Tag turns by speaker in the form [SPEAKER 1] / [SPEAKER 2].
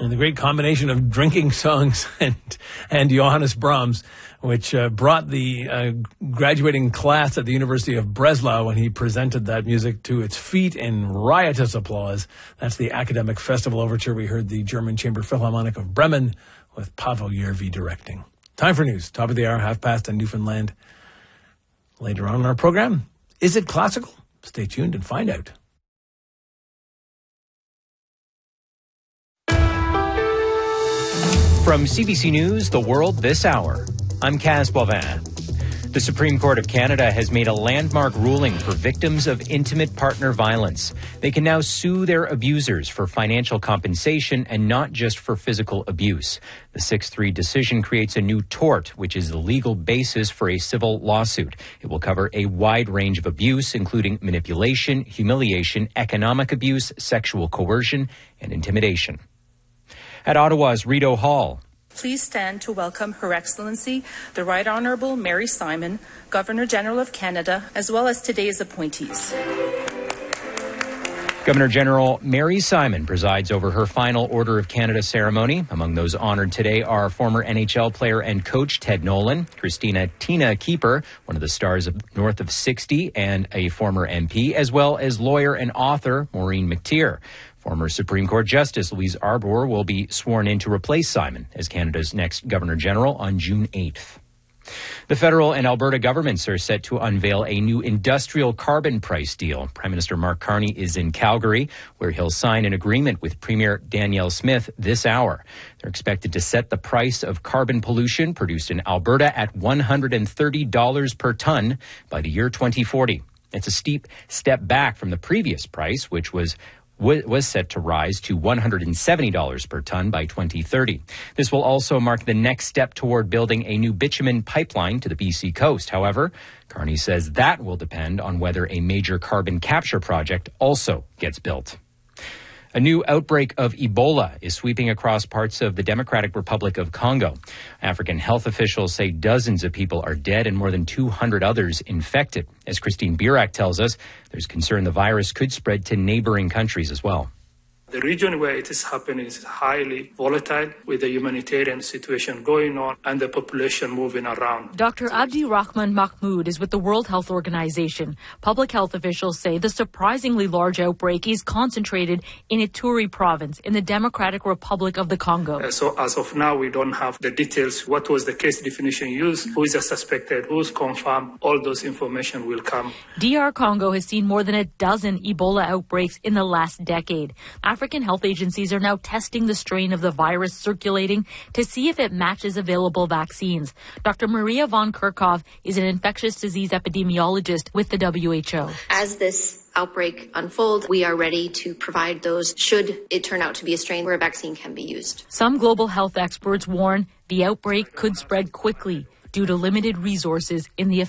[SPEAKER 1] And the great combination of drinking songs and Johannes Brahms, which brought the graduating class at the University of Breslau when he presented that music to its feet in riotous applause. That's the Academic Festival Overture. We heard the German Chamber Philharmonic of Bremen with Paavo Järvi directing. Time for news. Top of the hour, 5:30 in Newfoundland. Later on in our program, is it classical? Stay tuned and find out.
[SPEAKER 2] From CBC News, The World This Hour, I'm Kaz Boivin. The Supreme Court of Canada has made a landmark ruling for victims of intimate partner violence. They can now sue their abusers for financial compensation and not just for physical abuse. The 6-3 decision creates a new tort, which is the legal basis for a civil lawsuit. It will cover a wide range of abuse, including manipulation, humiliation, economic abuse, sexual coercion, and intimidation. At Ottawa's Rideau Hall.
[SPEAKER 3] Please stand to welcome Her Excellency, the Right Honourable Mary Simon, Governor-General of Canada, as well as today's appointees.
[SPEAKER 2] Governor-General Mary Simon presides over her final Order of Canada ceremony. Among those honoured today are former NHL player and coach Ted Nolan, Christina Tina Keeper, one of the stars of North of 60 and a former MP, as well as lawyer and author Maureen McTeer. Former Supreme Court Justice Louise Arbour will be sworn in to replace Simon as Canada's next Governor-General on June 8th. The federal and Alberta governments are set to unveil a new industrial carbon price deal. Prime Minister Mark Carney is in Calgary, where he'll sign an agreement with Premier Danielle Smith this hour. They're expected to set the price of carbon pollution produced in Alberta at $130 per ton by the year 2040. It's a steep step back from the previous price, which was set to rise to $170 per ton by 2030. This will also mark the next step toward building a new bitumen pipeline to the BC coast. However, Carney says that will depend on whether a major carbon capture project also gets built. A new outbreak of Ebola is sweeping across parts of the Democratic Republic of Congo. African health officials say dozens of people are dead and more than 200 others infected. As Christine Birak tells us, there's concern the virus could spread to neighboring countries as well.
[SPEAKER 4] The region where it is happening is highly volatile, with the humanitarian situation going on and the population moving around.
[SPEAKER 5] Dr. Abdi Rahman Mahmoud is with the World Health Organization. Public health officials say the surprisingly large outbreak is concentrated in Ituri province in the Democratic Republic of the Congo.
[SPEAKER 4] So as of now, we don't have the details. What was the case definition used? Who is a suspected? Who's confirmed? All those information will come.
[SPEAKER 5] DR Congo has seen more than a dozen Ebola outbreaks in the last decade. African health agencies are now testing the strain of the virus circulating to see if it matches available vaccines. Dr. Maria von Kerkhove is an infectious disease epidemiologist with the WHO.
[SPEAKER 6] As this outbreak unfolds, we are ready to provide those should it turn out to be a strain where a vaccine can be used.
[SPEAKER 5] Some global health experts warn the outbreak could spread quickly due to limited resources in the